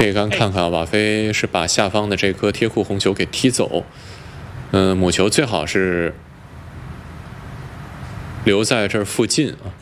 这杆看看，瓦菲是把下方的这颗贴库红球给踢走。母球最好是留在这儿附近啊。